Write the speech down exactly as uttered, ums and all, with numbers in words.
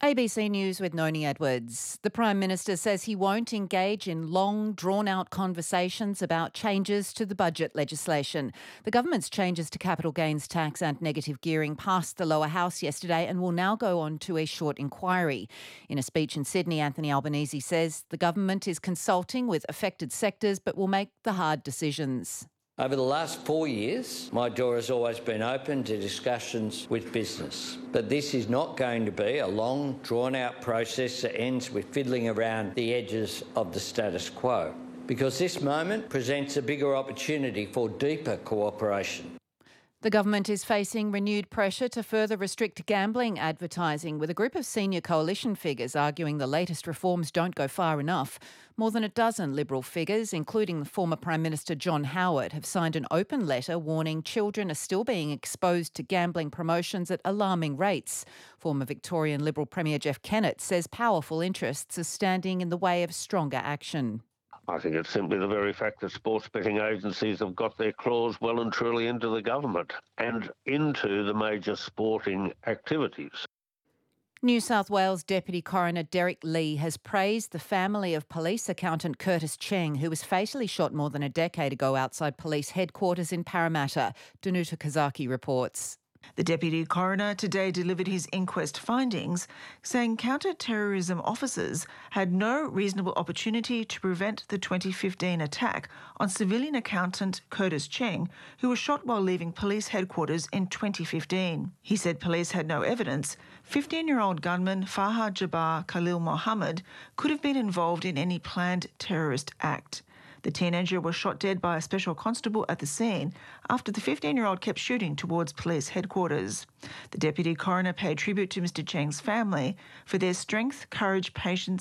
A B C News with Noni Edwards. The Prime Minister says he won't engage in long, drawn-out conversations about changes to the budget legislation. The government's changes to capital gains tax and negative gearing passed the lower house yesterday and will now go on to a short inquiry. In a speech in Sydney, Anthony Albanese says the government is consulting with affected sectors but will make the hard decisions. Over the last four years, my door has always been open to discussions with business. But this is not going to be a long, drawn-out process that ends with fiddling around the edges of the status quo, because this moment presents a bigger opportunity for deeper cooperation. The government is facing renewed pressure to further restrict gambling advertising, with a group of senior coalition figures arguing the latest reforms don't go far enough. More than a dozen Liberal figures, including the former Prime Minister John Howard, have signed an open letter warning children are still being exposed to gambling promotions at alarming rates. Former Victorian Liberal Premier Jeff Kennett says powerful interests are standing in the way of stronger action. I think it's simply the very fact that sports betting agencies have got their claws well and truly into the government and into the major sporting activities. New South Wales Deputy Coroner Derek Lee has praised the family of police accountant Curtis Cheng, who was fatally shot more than a decade ago outside police headquarters in Parramatta. Danuta Kazaki reports. The Deputy Coroner today delivered his inquest findings, saying counter-terrorism officers had no reasonable opportunity to prevent the twenty fifteen attack on civilian accountant Curtis Cheng, who was shot while leaving police headquarters in twenty fifteen. He said police had no evidence fifteen-year-old gunman Fahad Jabbar Khalil Mohammed could have been involved in any planned terrorist act. The teenager was shot dead by a special constable at the scene after the fifteen-year-old kept shooting towards police headquarters. The Deputy Coroner paid tribute to Mister Cheng's family for their strength, courage, patience